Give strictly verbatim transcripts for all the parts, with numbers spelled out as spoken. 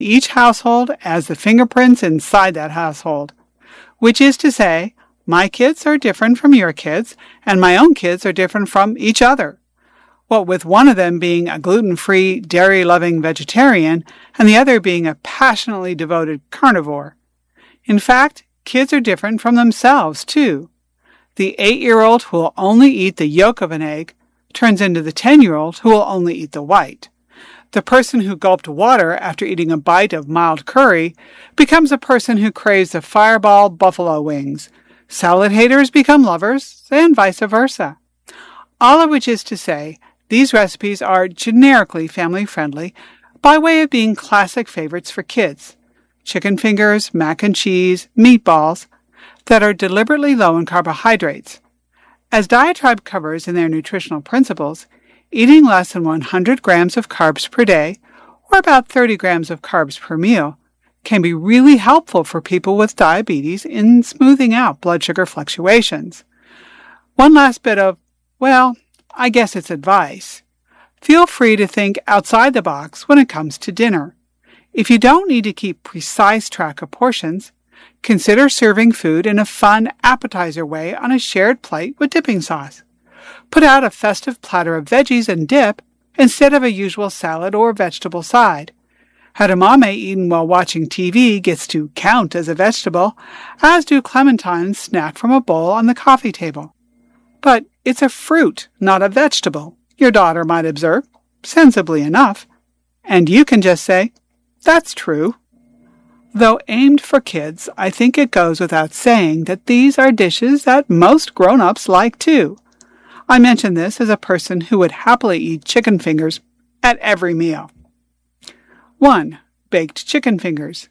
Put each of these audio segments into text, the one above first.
each household as the fingerprints inside that household, which is to say, my kids are different from your kids, and my own kids are different from each other. What with one of them being a gluten-free, dairy-loving vegetarian, and the other being a passionately devoted carnivore. In fact, kids are different from themselves, too. The eight-year-old who will only eat the yolk of an egg turns into the ten-year-old who will only eat the white. The person who gulped water after eating a bite of mild curry becomes a person who craves the Fireball buffalo wings. Salad haters become lovers, and vice versa. All of which is to say, these recipes are generically family-friendly by way of being classic favorites for kids. Chicken fingers, mac and cheese, meatballs that are deliberately low in carbohydrates. As Diatribe covers in their nutritional principles, eating less than one hundred grams of carbs per day, or about thirty grams of carbs per meal, can be really helpful for people with diabetes in smoothing out blood sugar fluctuations. One last bit of, well, I guess it's advice. Feel free to think outside the box when it comes to dinner. If you don't need to keep precise track of portions, consider serving food in a fun appetizer way on a shared plate with dipping sauce. Put out a festive platter of veggies and dip instead of a usual salad or vegetable side. Edamame eaten while watching T V gets to count as a vegetable, as do clementines snacked from a bowl on the coffee table. But it's a fruit, not a vegetable, your daughter might observe, sensibly enough. And you can just say, that's true. Though aimed for kids, I think it goes without saying that these are dishes that most grown-ups like too. I mention this as a person who would happily eat chicken fingers at every meal. one. Baked chicken fingers.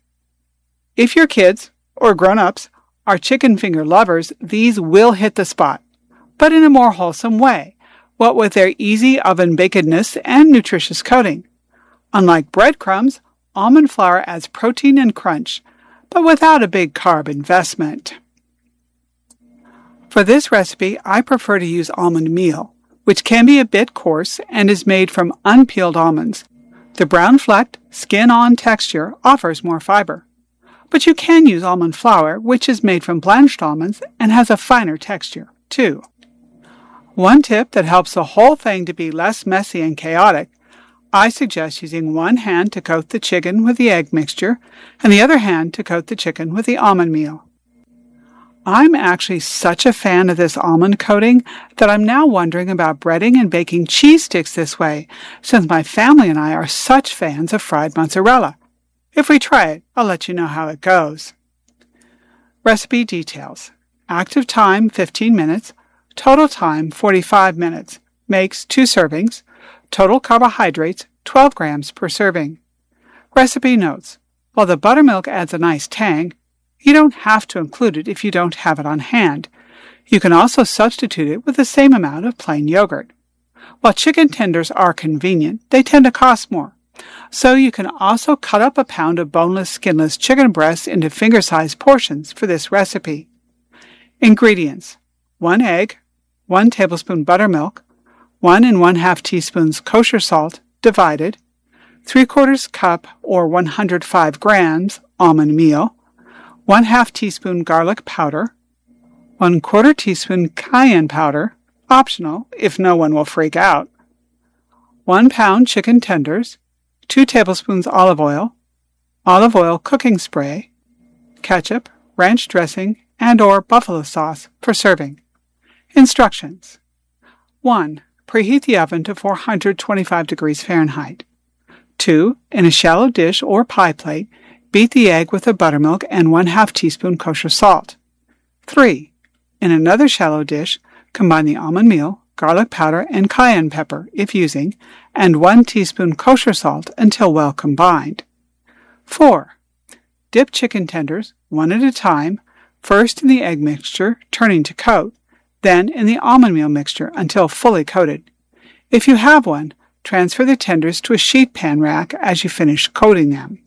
If your kids, or grown-ups, are chicken finger lovers, these will hit the spot, but in a more wholesome way, what with their easy oven bakedness and nutritious coating. Unlike breadcrumbs, almond flour adds protein and crunch, but without a big carb investment. For this recipe, I prefer to use almond meal, which can be a bit coarse and is made from unpeeled almonds. The brown-flecked, skin-on texture offers more fiber. But you can use almond flour, which is made from blanched almonds and has a finer texture, too. One tip that helps the whole thing to be less messy and chaotic, I suggest using one hand to coat the chicken with the egg mixture and the other hand to coat the chicken with the almond meal. I'm actually such a fan of this almond coating that I'm now wondering about breading and baking cheese sticks this way, since my family and I are such fans of fried mozzarella. If we try it, I'll let you know how it goes. Recipe details. Active time fifteen minutes, total time forty-five minutes, makes two servings, total carbohydrates twelve grams per serving. Recipe notes. While the buttermilk adds a nice tang, you don't have to include it if you don't have it on hand. You can also substitute it with the same amount of plain yogurt. While chicken tenders are convenient, they tend to cost more. So you can also cut up a pound of boneless, skinless chicken breasts into finger-sized portions for this recipe. Ingredients: one egg, one tablespoon buttermilk, one and one-half teaspoons kosher salt, divided, three-quarters cup or one hundred five grams almond meal, one-half teaspoon garlic powder, one-quarter teaspoon cayenne powder, optional if no one will freak out, one pound chicken tenders, two tablespoons olive oil, olive oil cooking spray, ketchup, ranch dressing, and or buffalo sauce for serving. Instructions. one. Preheat the oven to four hundred twenty-five degrees Fahrenheit. two. In a shallow dish or pie plate, beat the egg with the buttermilk and one-half teaspoon kosher salt. three. In another shallow dish, combine the almond meal, garlic powder, and cayenne pepper, if using, and one teaspoon kosher salt until well combined. four. Dip chicken tenders, one at a time, first in the egg mixture, turning to coat, then in the almond meal mixture until fully coated. If you have one, transfer the tenders to a sheet pan rack as you finish coating them.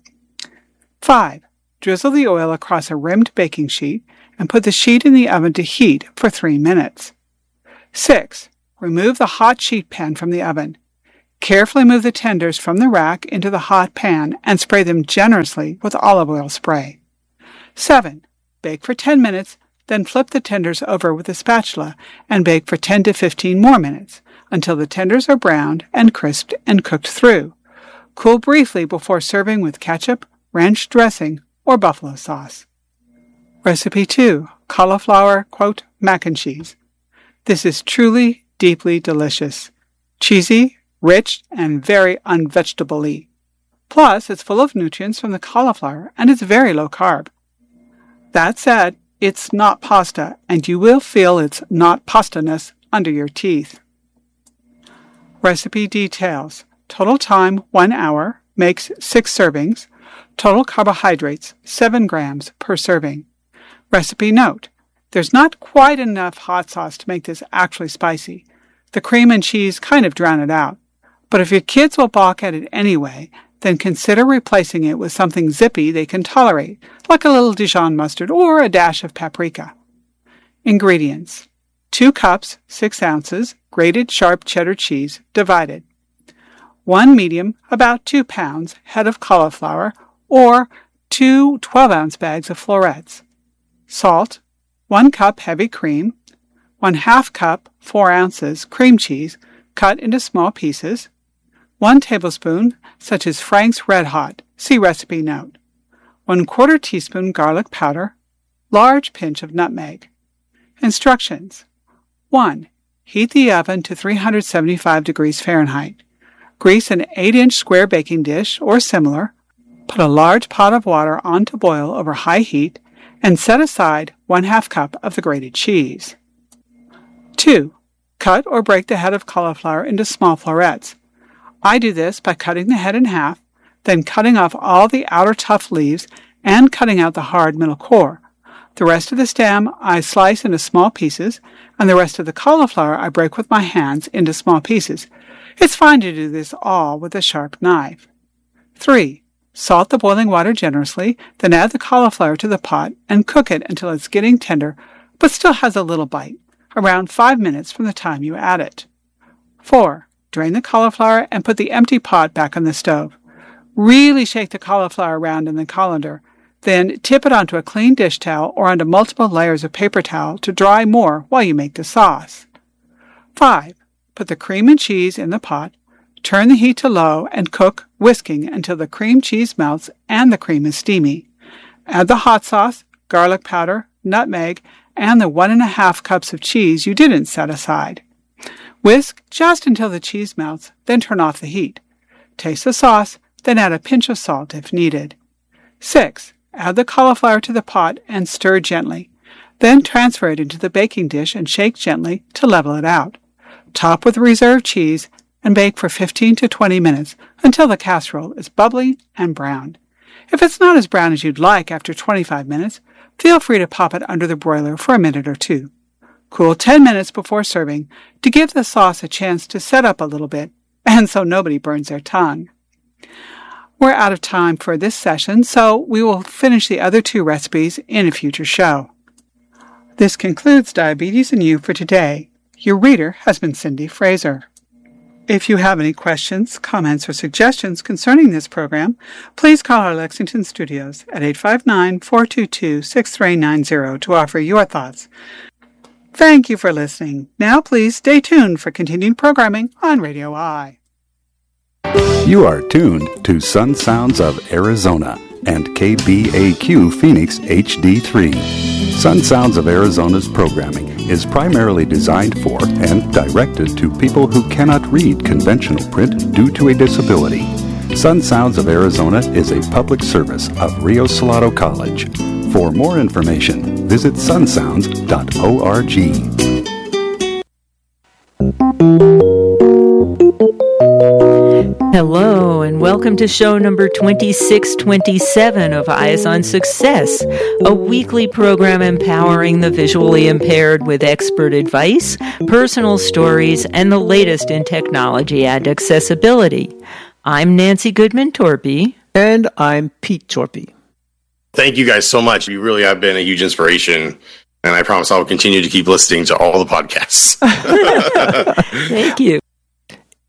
five. Drizzle the oil across a rimmed baking sheet and put the sheet in the oven to heat for three minutes. six. Remove the hot sheet pan from the oven. Carefully move the tenders from the rack into the hot pan and spray them generously with olive oil spray. seven. Bake for ten minutes, then flip the tenders over with a spatula and bake for ten to fifteen more minutes until the tenders are browned and crisped and cooked through. Cool briefly before serving with ketchup, ranch dressing, or buffalo sauce. Recipe two. Cauliflower, quote, mac and cheese. This is truly, deeply delicious. Cheesy, rich, and very unvegetable-y. Plus, it's full of nutrients from the cauliflower, and it's very low carb. That said, it's not pasta, and you will feel its not pasta-ness under your teeth. Recipe details. Total time, one hour. Makes six servings. Total carbohydrates, seven grams per serving. Recipe note. There's not quite enough hot sauce to make this actually spicy. The cream and cheese kind of drown it out. But if your kids will balk at it anyway, then consider replacing it with something zippy they can tolerate, like a little Dijon mustard or a dash of paprika. Ingredients. Two cups, six ounces, grated sharp cheddar cheese, divided. One medium, about two pounds, head of cauliflower, or two twelve-ounce bags of florets. Salt. One cup heavy cream. One half cup, four ounces, cream cheese, cut into small pieces. One tablespoon, such as Frank's Red Hot, see recipe note. One quarter teaspoon garlic powder. Large pinch of nutmeg. Instructions. one. Heat the oven to three hundred seventy-five degrees Fahrenheit. Grease an eight-inch square baking dish or similar. Put a large pot of water on to boil over high heat and set aside one half cup of the grated cheese. two. Cut or break the head of cauliflower into small florets. I do this by cutting the head in half, then cutting off all the outer tough leaves and cutting out the hard middle core. The rest of the stem I slice into small pieces, and the rest of the cauliflower I break with my hands into small pieces. It's fine to do this all with a sharp knife. three. Salt the boiling water generously, then add the cauliflower to the pot and cook it until it's getting tender, but still has a little bite, around five minutes from the time you add it. four. Drain the cauliflower and put the empty pot back on the stove. Really shake the cauliflower around in the colander. Then tip it onto a clean dish towel or onto multiple layers of paper towel to dry more while you make the sauce. five. Put the cream and cheese in the pot. Turn the heat to low and cook, whisking until the cream cheese melts and the cream is steamy. Add the hot sauce, garlic powder, nutmeg, and the one and a half cups of cheese you didn't set aside. Whisk just until the cheese melts, then turn off the heat. Taste the sauce, then add a pinch of salt if needed. six. Add the cauliflower to the pot and stir gently. Then transfer it into the baking dish and shake gently to level it out. Top with reserved cheese and bake for fifteen to twenty minutes until the casserole is bubbly and browned. If it's not as brown as you'd like after twenty-five minutes, feel free to pop it under the broiler for a minute or two. Cool ten minutes before serving to give the sauce a chance to set up a little bit, and so nobody burns their tongue. We're out of time for this session, so we will finish the other two recipes in a future show. This concludes Diabetes and You for today. Your reader has been Cindy Fraser. If you have any questions, comments, or suggestions concerning this program, please call our Lexington studios at eight five nine, four two two, six three nine zero to offer your thoughts. Thank you for listening. Now please stay tuned for continued programming on Radio I. You are tuned to Sun Sounds of Arizona and K B A Q Phoenix H D three. Sun Sounds of Arizona's programming is primarily designed for and directed to people who cannot read conventional print due to a disability. Sun Sounds of Arizona is a public service of Rio Salado College. For more information, visit sun sounds dot org. Hello, and welcome to show number twenty-six twenty-seven of Eyes on Success, a weekly program empowering the visually impaired with expert advice, personal stories, and the latest in technology and accessibility. I'm Nancy Goodman-Torpy. And I'm Pete Torpy. Thank you guys so much. You really have been a huge inspiration, and I promise I'll continue to keep listening to all the podcasts. Thank you.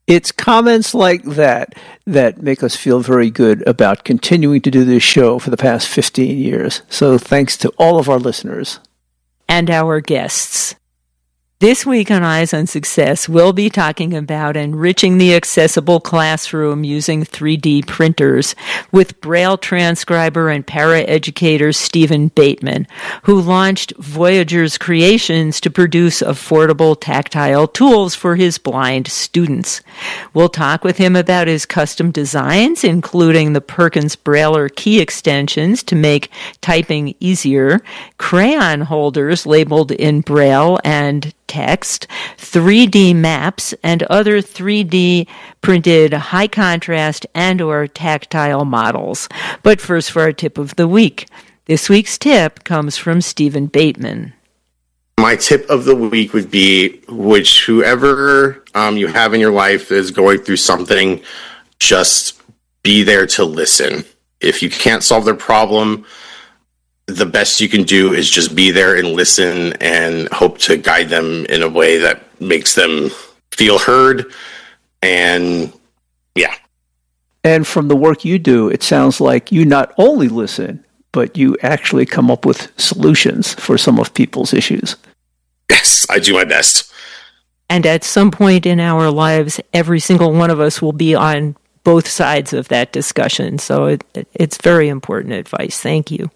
It's comments like that that make us feel very good about continuing to do this show for the past fifteen years. So thanks to all of our listeners. And our guests. This week on Eyes on Success, we'll be talking about enriching the accessible classroom using three D printers with Braille transcriber and paraeducator Stephen Bateman, who launched Voyagers Creations to produce affordable tactile tools for his blind students. We'll talk with him about his custom designs, including the Perkins Brailler key extensions to make typing easier, crayon holders labeled in Braille and text, three D maps, and other three D printed high contrast and or tactile models. But first for our tip of the week. This week's tip comes from Stephen Bateman. My tip of the week would be, which whoever um, you have in your life is going through something, just be there to listen. If you can't solve their problem, the best you can do is just be there and listen and hope to guide them in a way that makes them feel heard. And yeah. And from the work you do, it sounds like you not only listen, but you actually come up with solutions for some of people's issues. Yes, I do my best. And at some point in our lives, every single one of us will be on both sides of that discussion. So it, it's very important advice. Thank you.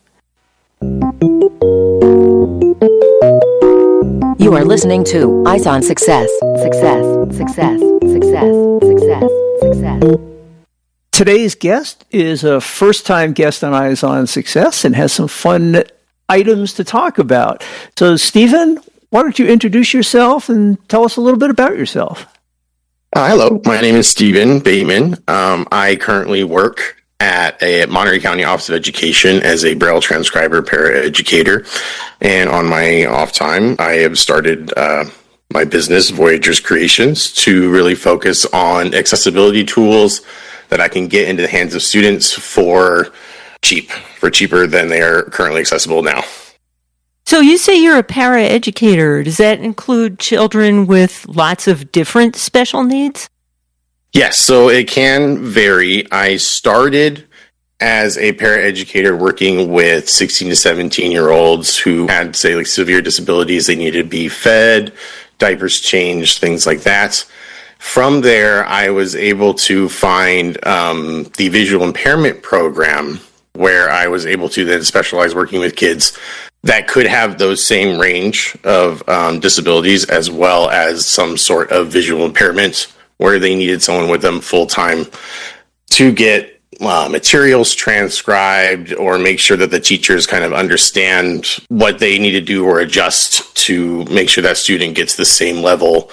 You are listening to Eyes on Success. Success, success, success, success, success. Today's guest is a first-time guest on Eyes on Success and has some fun items to talk about. So, Stephen, why don't you introduce yourself and tell us a little bit about yourself? Uh, hello, my name is Stephen Bateman. Um, I currently work at a at Monterey County Office of Education as a Braille transcriber paraeducator. And on my off time, I have started uh, my business, Voyagers Creations, to really focus on accessibility tools that I can get into the hands of students for cheap, for cheaper than they are currently accessible now. So you say you're a paraeducator. Does that include children with lots of different special needs? Yes, so it can vary. I started as a paraeducator working with sixteen to seventeen year olds who had, say, like severe disabilities. They needed to be fed, diapers changed, things like that. From there, I was able to find um, the visual impairment program, where I was able to then specialize working with kids that could have those same range of um, disabilities as well as some sort of visual impairment, where they needed someone with them full-time to get uh, materials transcribed or make sure that the teachers kind of understand what they need to do or adjust to make sure that student gets the same level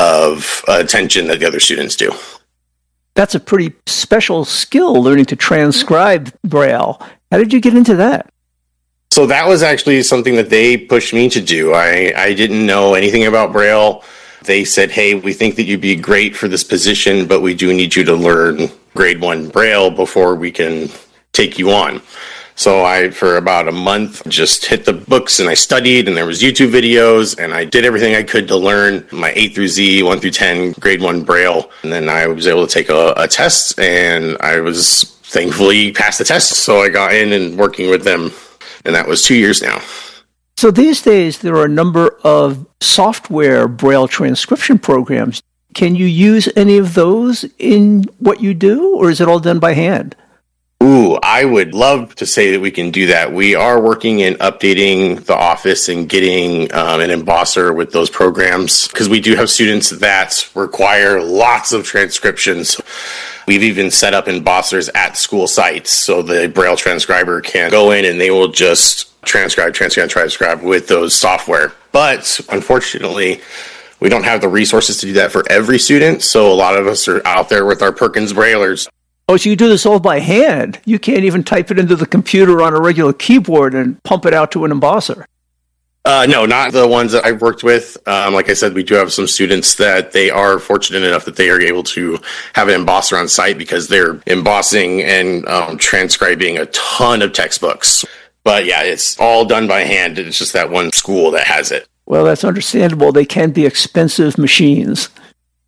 of uh, attention that the other students do. That's a pretty special skill, learning to transcribe Braille. How did you get into that? So that was actually something that they pushed me to do. I, I didn't know anything about Braille. They said, hey, we think that you'd be great for this position, but we do need you to learn grade one Braille before we can take you on. So I, for about a month, just hit the books and I studied, and there was YouTube videos, and I did everything I could to learn my A through Z, one through ten, grade one Braille. And then I was able to take a, a test, and I was thankfully passed the test. So I got in and working with them, and that was two years now. So these days, there are a number of software Braille transcription programs. Can you use any of those in what you do, or is it all done by hand? Ooh, I would love to say that we can do that. We are working in updating the office and getting um, an embosser with those programs, because we do have students that require lots of transcriptions. We've even set up embossers at school sites, so the Braille transcriber can go in and they will just transcribe, transcribe, transcribe with those software. But unfortunately, we don't have the resources to do that for every student, so a lot of us are out there with our Perkins Braillers. Oh, so you do this all by hand. You can't even type it into the computer on a regular keyboard and pump it out to an embosser. Uh, no, not the ones that I've worked with. Um, like I said, we do have some students that they are fortunate enough that they are able to have an embosser on site because they're embossing and um, transcribing a ton of textbooks. But yeah, it's all done by hand. It's just that one school that has it. Well, that's understandable. They can be expensive machines.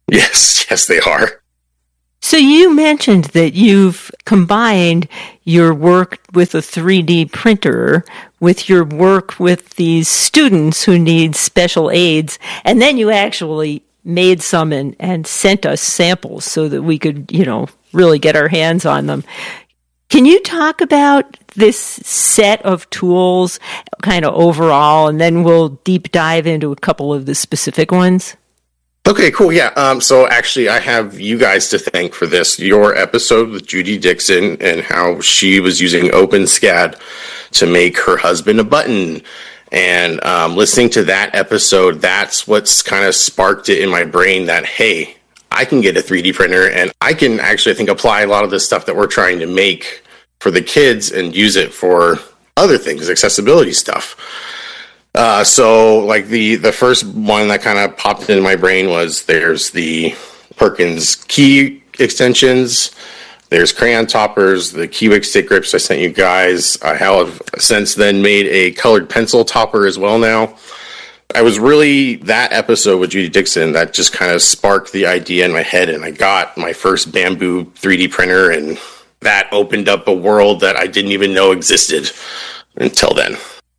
Yes, yes, they are. So you mentioned that you've combined your work with a three D printer with your work with these students who need special aids, and then you actually made some and, and sent us samples so that we could, you know, really get our hands on them. Can you talk about this set of tools kind of overall, and then we'll deep dive into a couple of the specific ones? Okay, cool. Yeah. Um, so actually, I have you guys to thank for this. Your episode with Judy Dixon and how she was using OpenSCAD to make her husband a button. And um, listening to that episode, that's what's kind of sparked it in my brain that, hey, I can get a three D printer and I can actually, I think, apply a lot of the stuff that we're trying to make for the kids and use it for other things, accessibility stuff. Uh, so like the, the first one that kind of popped into my brain was there's the Perkins key extensions, there's crayon toppers, the Keywick stick grips I sent you guys. I have since then made a colored pencil topper as well now. I was really, that episode with Judy Dixon, that just kind of sparked the idea in my head, and I got my first Bamboo three D printer, and that opened up a world that I didn't even know existed until then.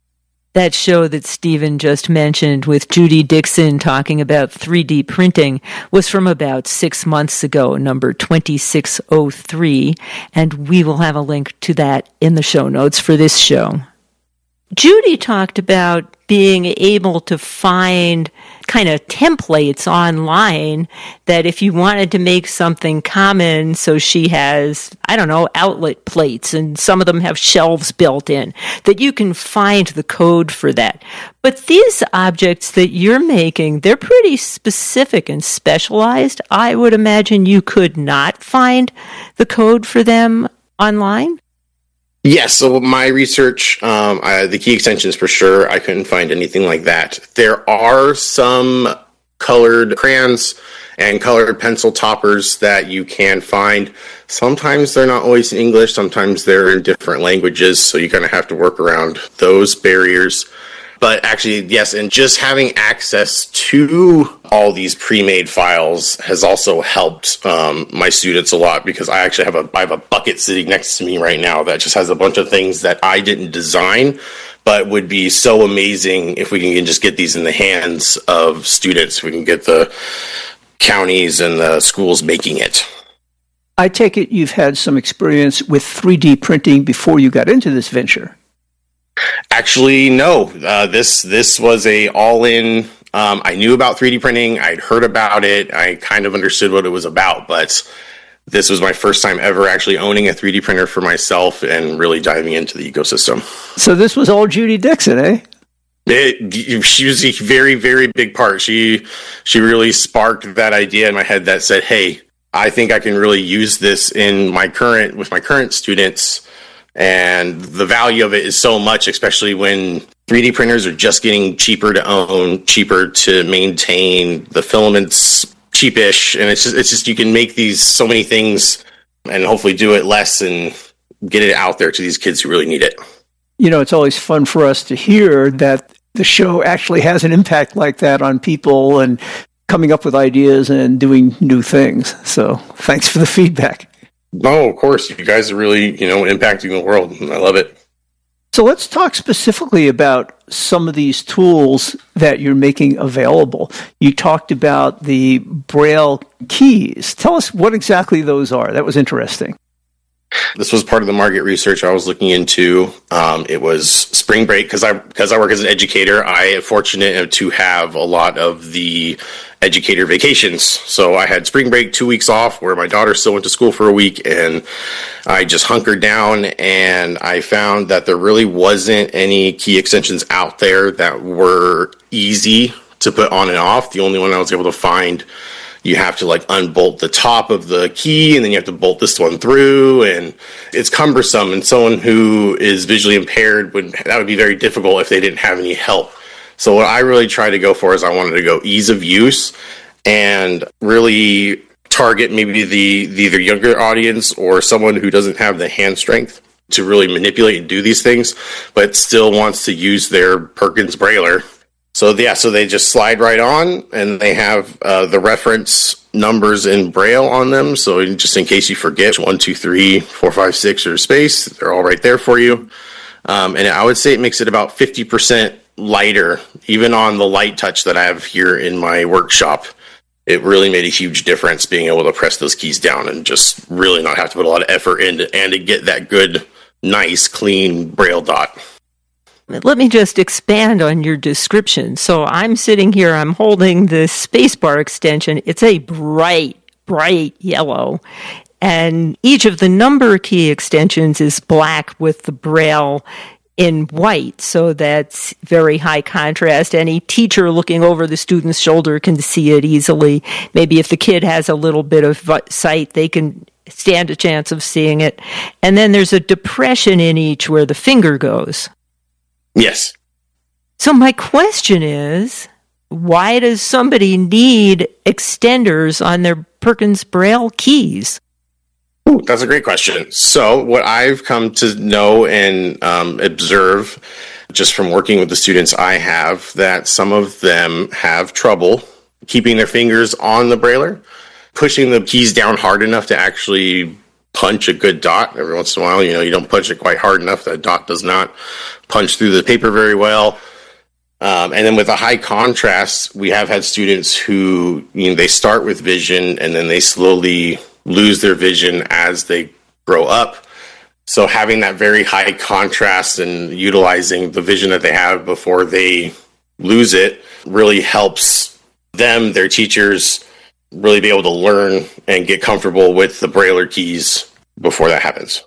That show that Stephen just mentioned with Judy Dixon talking about three D printing was from about six months ago, number twenty-six oh three, and we will have a link to that in the show notes for this show. Judy talked about being able to find kind of templates online that if you wanted to make something common, so she has, I don't know, outlet plates, and some of them have shelves built in, that you can find the code for that. But these objects that you're making, they're pretty specific and specialized. I would imagine you could not find the code for them online? Yes, so my research, um, I, the key extensions for sure, I couldn't find anything like that. There are some colored crayons and colored pencil toppers that you can find. Sometimes they're not always in English, sometimes they're in different languages, so you kind of have to work around those barriers. But actually, yes, and just having access to all these pre-made files has also helped um, my students a lot, because I actually have a I have a bucket sitting next to me right now that just has a bunch of things that I didn't design, but would be so amazing if we can just get these in the hands of students. We can get the counties and the schools making it. I take it you've had some experience with three D printing before you got into this venture. Actually, no. Uh, this this was a all-in. Um, I knew about three D printing. I'd heard about it. I kind of understood what it was about, but this was my first time ever actually owning a three D printer for myself and really diving into the ecosystem. So this was all Judy Dixon, eh? It, she was a very, very big part. She she really sparked that idea in my head that said, "Hey, I think I can really use this in my current with my current students." And the value of it is so much, especially when three D printers are just getting cheaper to own, cheaper to maintain, the filaments cheapish, and it's just it's just you can make these so many things and hopefully do it less and get it out there to these kids who really need it. You know, it's always fun for us to hear that the show actually has an impact like that on people and coming up with ideas and doing new things. So thanks for the feedback. No, of course. You guys are really, you know, impacting the world. I love it. So let's talk specifically about some of these tools that you're making available. You talked about the Braille keys. Tell us what exactly those are. That was interesting. This was part of the market research I was looking into. Um, it was spring break because I because I work as an educator. I am fortunate to have a lot of the educator vacations. So I had spring break, two weeks off, where my daughter still went to school for a week, and I just hunkered down. And I found that there really wasn't any key extensions out there that were easy to put on and off. The only one I was able to find, you have to like unbolt the top of the key, and then you have to bolt this one through, and it's cumbersome. And someone who is visually impaired would that would be very difficult if they didn't have any help. So what I really tried to go for is I wanted to go ease of use and really target maybe the, the either younger audience or someone who doesn't have the hand strength to really manipulate and do these things, but still wants to use their Perkins Brailler So yeah, so they just slide right on, and they have uh, the reference numbers in Braille on them. So just in case you forget one, two, three, four, five, six, or space, they're all right there for you. Um, and I would say it makes it about fifty percent lighter, even on the light touch that I have here in my workshop. It really made a huge difference being able to press those keys down and just really not have to put a lot of effort into and to get that good, nice, clean Braille dot. Let me just expand on your description. So I'm sitting here, I'm holding the spacebar extension. It's a bright, bright yellow. And each of the number key extensions is black with the Braille in white. So that's very high contrast. Any teacher looking over the student's shoulder can see it easily. Maybe if the kid has a little bit of sight, they can stand a chance of seeing it. And then there's a depression in each where the finger goes. Yes. So my question is, why does somebody need extenders on their Perkins Braille keys? Ooh, that's a great question. So what I've come to know and um, observe just from working with the students I have, that some of them have trouble keeping their fingers on the Brailler, pushing the keys down hard enough to actually punch a good dot. Every once in a while, you know, you don't punch it quite hard enough. That dot does not punch through the paper very well. Um, and then with a high contrast, we have had students who, you know, they start with vision and then they slowly lose their vision as they grow up. So having that very high contrast and utilizing the vision that they have before they lose it really helps them, their teachers, really be able to learn and get comfortable with the Brailler keys before that happens.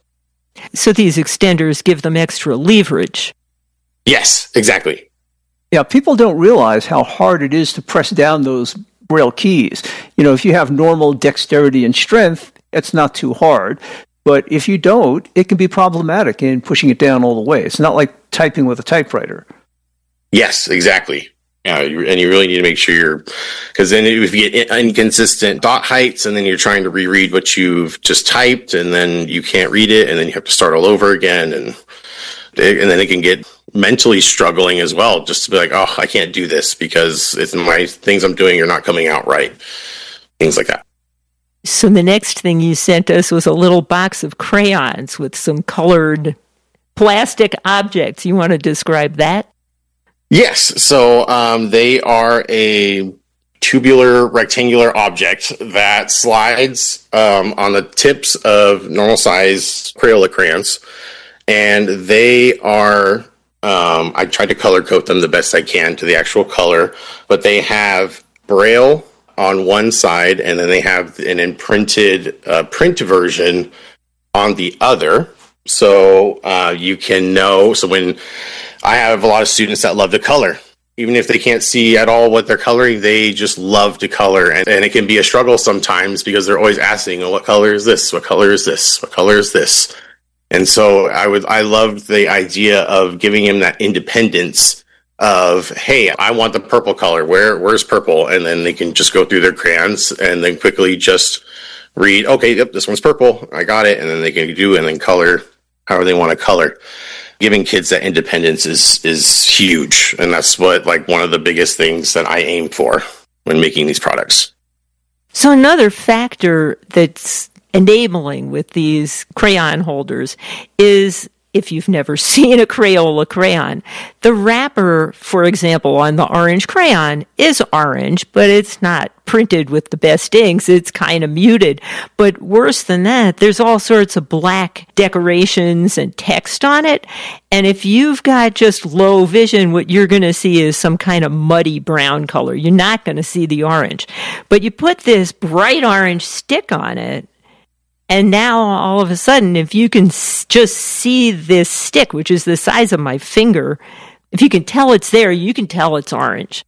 So these extenders give them extra leverage. Yes, exactly. Yeah, people don't realize how hard it is to press down those Braille keys. You know, if you have normal dexterity and strength, it's not too hard. But if you don't, it can be problematic in pushing it down all the way. It's not like typing with a typewriter. Yes, exactly. Yeah, and you really need to make sure you're, because then if you get inconsistent dot heights and then you're trying to reread what you've just typed and then you can't read it and then you have to start all over again, and and then it can get mentally struggling as well, just to be like, oh, I can't do this because it's my things I'm doing are not coming out right. Things like that. So the next thing you sent us was a little box of crayons with some colored plastic objects. You want to describe that? Yes. So um, they are a tubular rectangular object that slides um, on the tips of normal size Crayola crayons. And they are, um, I tried to color code them the best I can to the actual color, but they have Braille on one side, and then they have an imprinted uh, print version on the other. So uh, you can know, so when I have a lot of students that love to color, even if they can't see at all what they're coloring, they just love to color. And, and it can be a struggle sometimes because they're always asking, oh, what color is this? What color is this? What color is this? And so I would, I loved the idea of giving him that independence of, hey, I want the purple color. Where, where's purple? And then they can just go through their crayons and then quickly just read, okay, yep, this one's purple. I got it. And then they can do and then color however they want to color. Giving kids that independence is, is huge. And that's what, like, one of the biggest things that I aim for when making these products. So another factor that's enabling with these crayon holders is, if you've never seen a Crayola crayon, the wrapper, for example, on the orange crayon is orange, but it's not printed with the best inks. It's kind of muted. But worse than that, there's all sorts of black decorations and text on it. And if you've got just low vision, what you're going to see is some kind of muddy brown color. You're not going to see the orange. But you put this bright orange stick on it, and now, all of a sudden, if you can s- just see this stick, which is the size of my finger, if you can tell it's there, you can tell it's orange.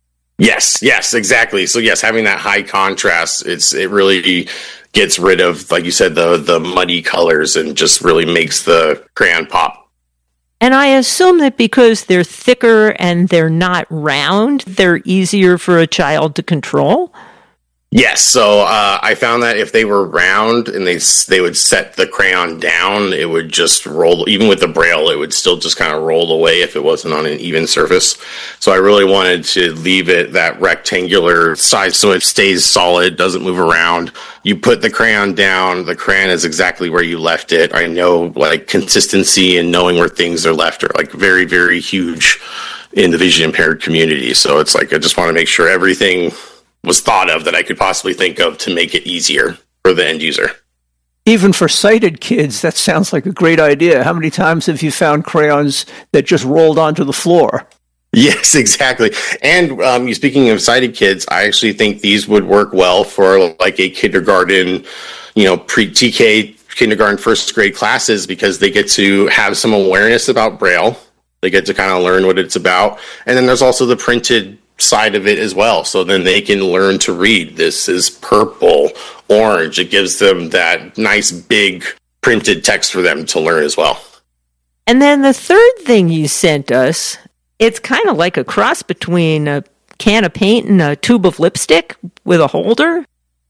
Yes, yes, exactly. So yes, having that high contrast, it's it really gets rid of, like you said, the the muddy colors and just really makes the crayon pop. And I assume that because they're thicker and they're not round, they're easier for a child to control. Yes, so uh, I found that if they were round and they they would set the crayon down, it would just roll. Even with the braille, it would still just kind of roll away if it wasn't on an even surface. So I really wanted to leave it that rectangular size so it stays solid, doesn't move around. You put the crayon down, the crayon is exactly where you left it. I know like consistency and knowing where things are left are like very, very huge in the vision impaired community. So it's like I just want to make sure everything was thought of that I could possibly think of to make it easier for the end user. Even for sighted kids, that sounds like a great idea. How many times have you found crayons that just rolled onto the floor? Yes, exactly. And um, you speaking of sighted kids, I actually think these would work well for like a kindergarten, you know, pre-T K, kindergarten, first grade classes, because they get to have some awareness about Braille. They get to kind of learn what it's about. And then there's also the printed side of it as well. So then they can learn to read. This is purple, orange. It gives them that nice big printed text for them to learn as well. And then the third thing you sent us, it's kind of like a cross between a can of paint and a tube of lipstick with a holder.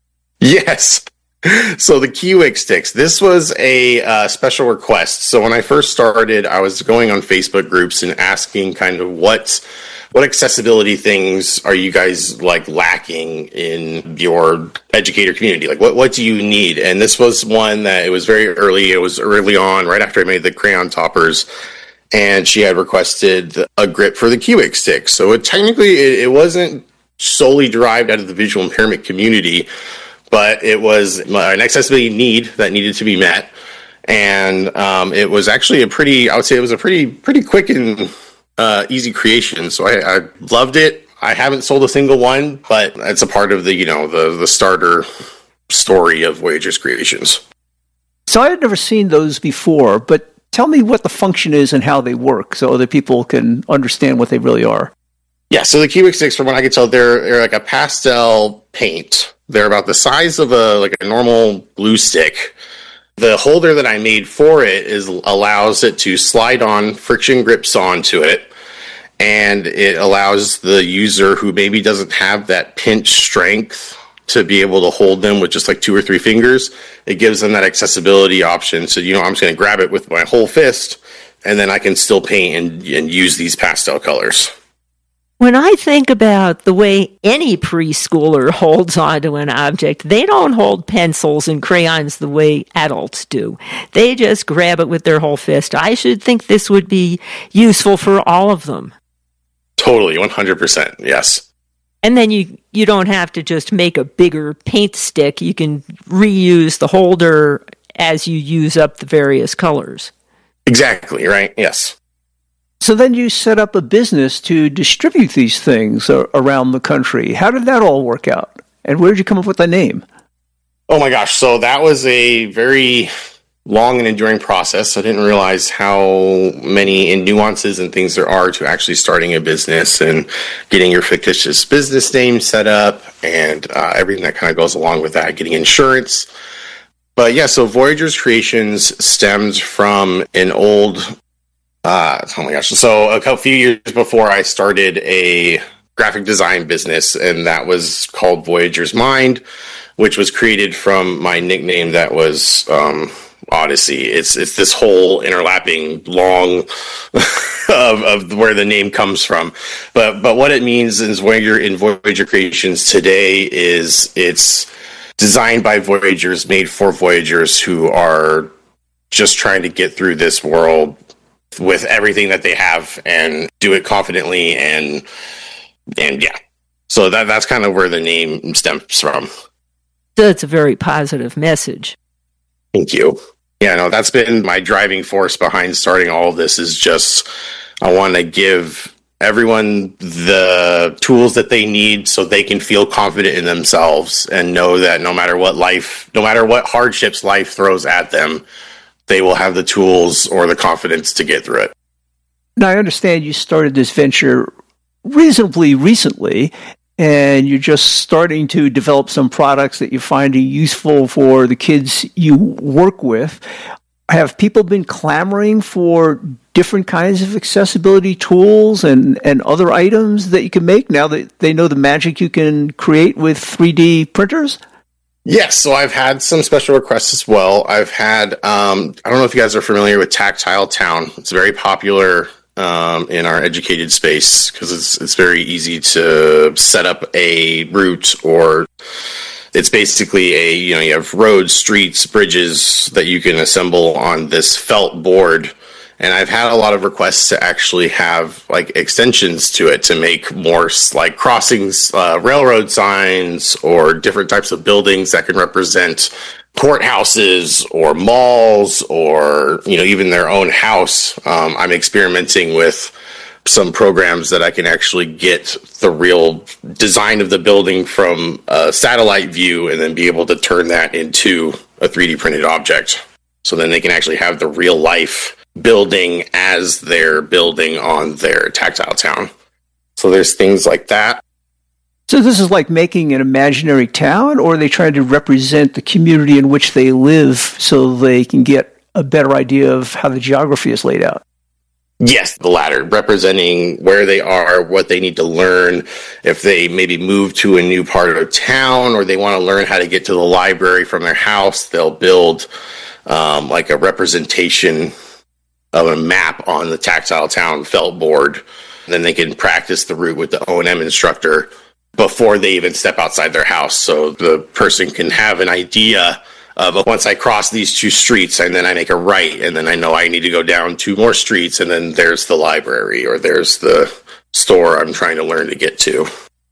Yes. So the Keywick sticks, this was a uh, special request. So when I first started, I was going on Facebook groups and asking kind of what what accessibility things are you guys like lacking in your educator community? Like what, what do you need? And this was one that it was very early. It was early on, right after I made the crayon toppers. And she had requested a grip for the Keywick stick. So it, technically it, it wasn't solely derived out of the visual impairment community, but it was an accessibility need that needed to be met. And um, it was actually a pretty, I would say it was a pretty, pretty quick and uh, easy creation. So I, I loved it. I haven't sold a single one, but it's a part of the, you know, the, the starter story of Voyager's creations. So I had never seen those before, but tell me what the function is and how they work so other people can understand what they really are. Yeah, so the Keywick sticks, from what I can tell, they're, they're like a pastel paint. They're about the size of a like a normal glue stick. The holder that I made for it is allows it to slide on, friction grips onto it, and it allows the user who maybe doesn't have that pinch strength to be able to hold them with just like two or three fingers. It gives them that accessibility option. So, you know, I'm just going to grab it with my whole fist, and then I can still paint and, and use these pastel colors. When I think about the way any preschooler holds onto an object, they don't hold pencils and crayons the way adults do. They just grab it with their whole fist. I should think this would be useful for all of them. Totally, one hundred percent, yes. And then you, you don't have to just make a bigger paint stick. You can reuse the holder as you use up the various colors. Exactly, right, yes. So then you set up a business to distribute these things around the country. How did that all work out? And where did you come up with the name? Oh my gosh, so that was a very long and enduring process. I didn't realize how many nuances and things there are to actually starting a business and getting your fictitious business name set up and uh, everything that kind of goes along with that, getting insurance. But yeah, so Voyager's Creations stems from an old... Uh, oh my gosh. So a couple few years before I started a graphic design business, and that was called Voyager's Mind, which was created from my nickname that was um, Odyssey. It's it's this whole interlapping long of, of where the name comes from. But but what it means is Voyager in Voyager Creations today is it's designed by Voyagers, made for Voyagers who are just trying to get through this world with everything that they have and do it confidently and and yeah. So that that's kind of where the name stems from. So it's a very positive message. Thank you. Yeah, no, that's been my driving force behind starting all of this is just I want to give everyone the tools that they need so they can feel confident in themselves and know that no matter what life, no matter what hardships life throws at them, they will have the tools or the confidence to get through it. Now, I understand you started this venture reasonably recently, and you're just starting to develop some products that you're finding useful for the kids you work with. have people been clamoring for different kinds of accessibility tools and, and other items that you can make now that they know the magic you can create with three D printers? Yes, so I've had some special requests as well. I've had, um, I don't know if you guys are familiar with Tactile Town. It's very popular um, in our educated space because it's it's very easy to set up a route, or it's basically a, you know, you have roads, streets, bridges that you can assemble on this felt board. And I've had a lot of requests to actually have like extensions to it to make more like crossings, uh, railroad signs, or different types of buildings that can represent courthouses or malls, or, you know, even their own house. Um, I'm experimenting with some programs that I can actually get the real design of the building from a satellite view and then be able to turn that into a three D printed object. So then they can actually have the real life building as they're building on their Tactile Town. So there's things like that. So this is like making an imaginary town, or are they trying to represent the community in which they live so they can get a better idea of how the geography is laid out? Yes, the latter, representing where they are, what they need to learn, if they maybe move to a new part of town, or they want to learn how to get to the library from their house, they'll build um, like a representation of a map on the Tactile Town felt board. Then they can practice the route with the O and M instructor before they even step outside their house. So the person can have an idea of, once I cross these two streets and then I make a right, and then I know I need to go down two more streets, and then there's the library, or there's the store I'm trying to learn to get to.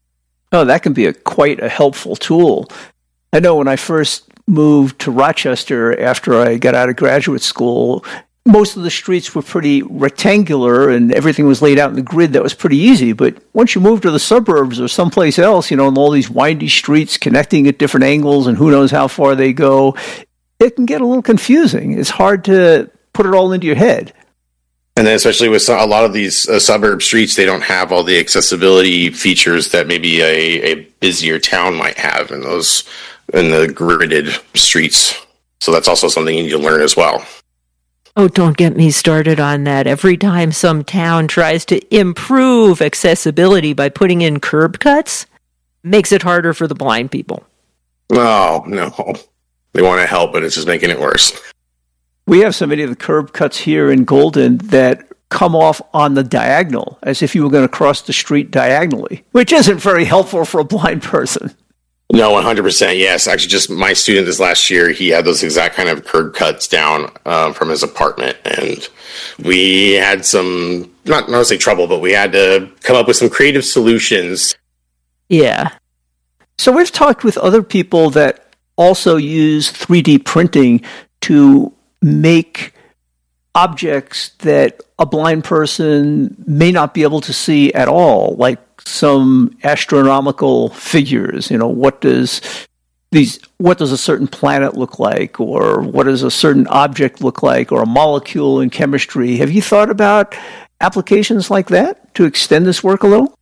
Oh, that can be a quite a helpful tool. I know when I first moved to Rochester after I got out of graduate school, most of the streets were pretty rectangular and everything was laid out in the grid. That was pretty easy. But once you move to the suburbs or someplace else, you know, and all these windy streets connecting at different angles and who knows how far they go, it can get a little confusing. It's hard to put it all into your head. And then especially with a lot of these uh, suburb streets, they don't have all the accessibility features that maybe a, a busier town might have in those, in the gridded streets. So that's also something you need to learn as well. Oh, don't get me started on that. Every time some town tries to improve accessibility by putting in curb cuts, makes it harder for the blind people. Oh, no. They want to help, but it's just making it worse. We have so many of the curb cuts here in Golden that come off on the diagonal, as if you were going to cross the street diagonally, which isn't very helpful for a blind person. No, one hundred percent. Yes. Actually, just my student this last year, he had those exact kind of curb cuts down um, from his apartment. And we had some, not, not to say trouble, but we had to come up with some creative solutions. Yeah. So we've talked with other people that also use three D printing to make objects that a blind person may not be able to see at all, like some astronomical figures. You know, what does these what does a certain planet look like, or what does a certain object look like, or a molecule in chemistry? Have you thought about applications like that to extend this work a little?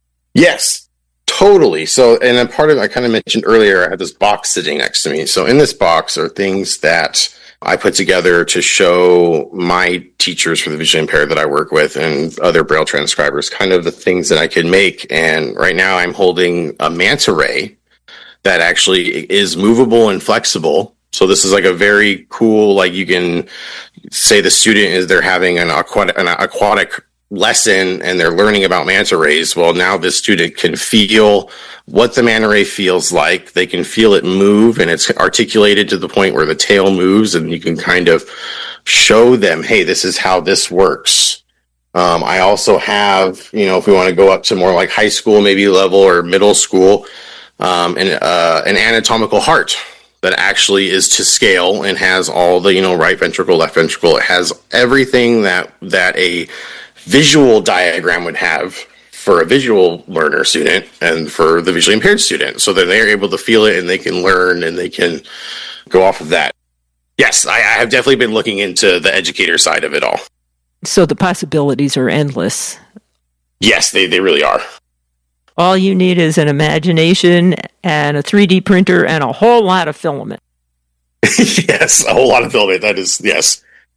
Yes, totally. So, and a part of I kind of mentioned earlier, I had this box sitting next to me. So in this box are things that I put together to show my teachers for the visually impaired that I work with and other Braille transcribers kind of the things that I can make. And right now I'm holding a manta ray that actually is movable and flexible. So this is like a very cool, like you can say the student is they're having an aquatic, an aquatic lesson and they're learning about manta rays. Well, now this student can feel what the manta ray feels like. They can feel it move, and it's articulated to the point where the tail moves, and you can kind of show them, hey, this is how this works. Um, I also have, you know, if we want to go up to more like high school, maybe level or middle school, um, an, uh, an anatomical heart that actually is to scale and has all the, you know, right ventricle, left ventricle. It has everything that, that a visual diagram would have for a visual learner student and for the visually impaired student, so that they're able to feel it and they can learn and they can go off of that. Yes, I, I have definitely been looking into the educator side of it all. So the possibilities are endless. Yes, they, they really are. All you need is an imagination and a three D printer and a whole lot of filament. Yes, a whole lot of filament. That is, yes.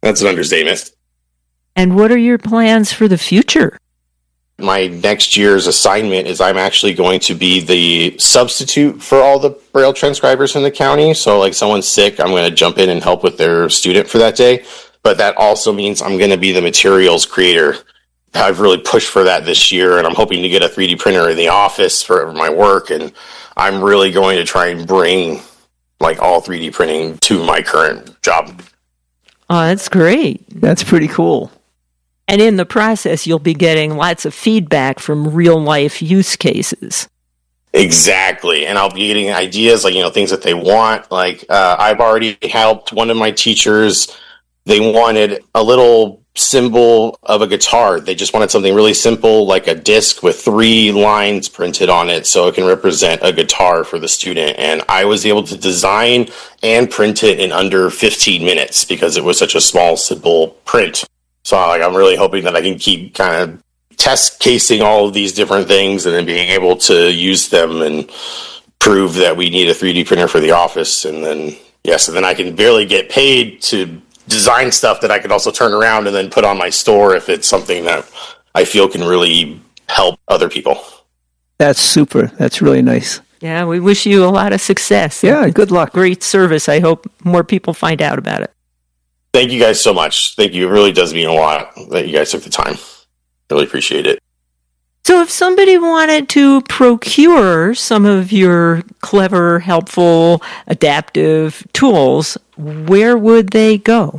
That's an understatement. And what are your plans for the future? My next year's assignment is I'm actually going to be the substitute for all the Braille transcribers in the county. So like someone's sick, I'm going to jump in and help with their student for that day. But that also means I'm going to be the materials creator. I've really pushed for that this year, and I'm hoping to get a three D printer in the office for my work. And I'm really going to try and bring like all three D printing to my current job. Oh, that's great. That's pretty cool. And in the process, you'll be getting lots of feedback from real-life use cases. Exactly. And I'll be getting ideas, like, you know, things that they want. Like, uh, I've already helped one of my teachers. They wanted a little symbol of a guitar. They just wanted something really simple, like a disc with three lines printed on it so it can represent a guitar for the student. And I was able to design and print it in under fifteen minutes because it was such a small, simple print. So like, I'm really hoping that I can keep kind of test casing all of these different things and then being able to use them and prove that we need a three D printer for the office. And then, yes, and then I can barely get paid to design stuff that I could also turn around and then put on my store if it's something that I feel can really help other people. That's super. That's really nice. Yeah, we wish you a lot of success. Yeah, good luck. Great service. I hope more people find out about it. Thank you guys so much. Thank you. It really does mean a lot that you guys took the time. Really appreciate it. So if somebody wanted to procure some of your clever, helpful, adaptive tools, where would they go?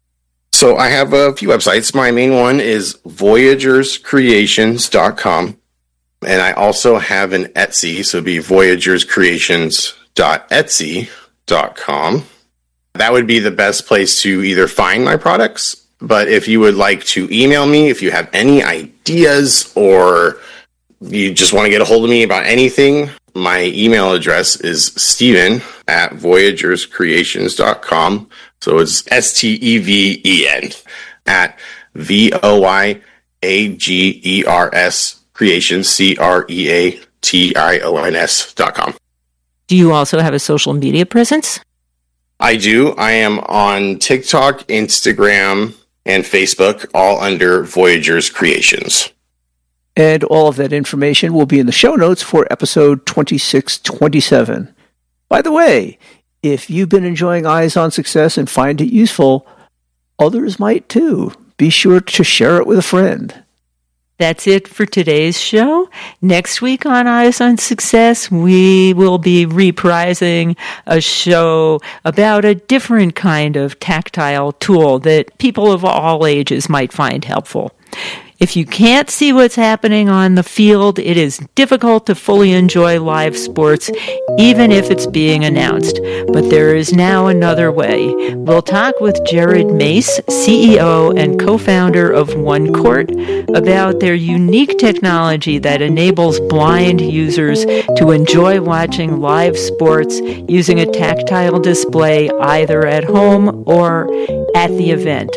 So I have a few websites. My main one is voyagers creations dot com. And I also have an Etsy, so it'd be voyagers creations dot etsy dot com. That would be the best place to either find my products. But if you would like to email me, if you have any ideas or you just want to get a hold of me about anything, my email address is Steven at voyagers creations dot com. So it's S T E V E N at V O Y A G E R S creations, C R E A T I O N S dot com. Do you also have a social media presence? I do. I am on TikTok, Instagram, and Facebook, all under Voyagers Creations. And all of that information will be in the show notes for episode twenty-six twenty-seven. By the way, if you've been enjoying Eyes on Success and find it useful, others might too. Be sure to share it with a friend. That's it for today's show. Next week on Eyes on Success, we will be reprising a show about a different kind of tactile tool that people of all ages might find helpful. If you can't see what's happening on the field, it is difficult to fully enjoy live sports, even if it's being announced. But there is now another way. We'll talk with Jared Mace, C E O and co-founder of One Court, about their unique technology that enables blind users to enjoy watching live sports using a tactile display either at home or at the event.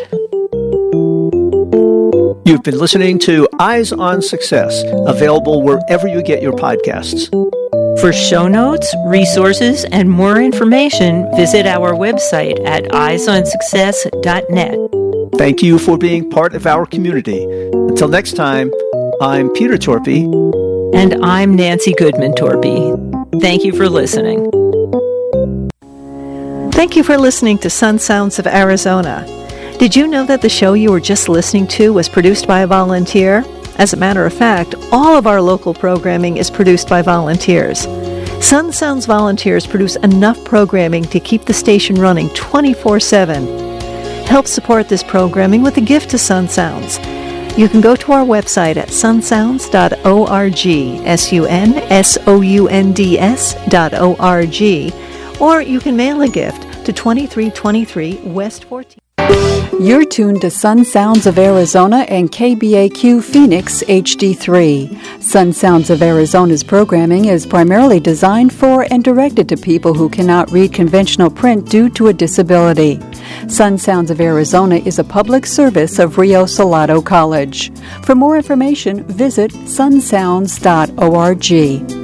You've been listening to Eyes on Success, available wherever you get your podcasts. For show notes, resources, and more information, visit our website at eyes on success dot net. Thank you for being part of our community. Until next time, I'm Peter Torpy. And I'm Nancy Goodman Torpy. Thank you for listening. Thank you for listening to Sun Sounds of Arizona. Did you know that the show you were just listening to was produced by a volunteer? As a matter of fact, all of our local programming is produced by volunteers. Sun Sounds volunteers produce enough programming to keep the station running twenty-four seven. Help support this programming with a gift to Sun Sounds. You can go to our website at sun sounds dot org, S U N S O U N D S dot O R G, or you can mail a gift to twenty-three twenty-three West fourteenth. You're tuned to Sun Sounds of Arizona and K B A Q Phoenix H D three. Sun Sounds of Arizona's programming is primarily designed for and directed to people who cannot read conventional print due to a disability. Sun Sounds of Arizona is a public service of Rio Salado College. For more information, visit sun sounds dot org.